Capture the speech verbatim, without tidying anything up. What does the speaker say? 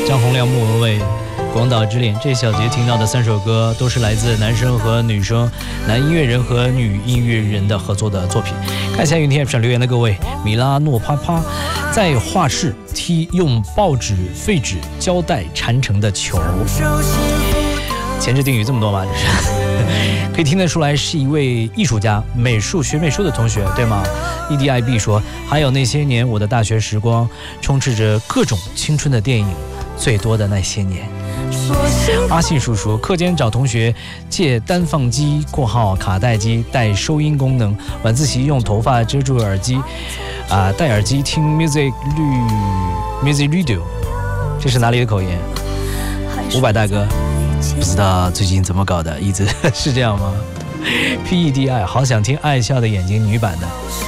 张洪亮、莫文蔚、广岛之恋。这小节听到的三首歌都是来自男生和女生、男音乐人和女音乐人的合作的作品。看一下云天 App 上留言的各位，米拉诺啪啪在画室踢用报纸废纸胶带缠成的球。前置定语这么多吗？这是可以听得出来是一位艺术家，美术学美术的同学，对吗 ？E D I B 说，还有那些年我的大学时光，充斥着各种青春的电影，最多的那些年。阿信叔叔，课间找同学借单放机（括号卡带机）带收音功能，晚自习用头发遮住耳机，啊、呃，戴耳机听 music 绿 music radio， 这是哪里的口音？伍佰大哥。不知道最近怎么搞的，一直是这样吗 ？P E D I 好想听爱笑的眼睛女版的。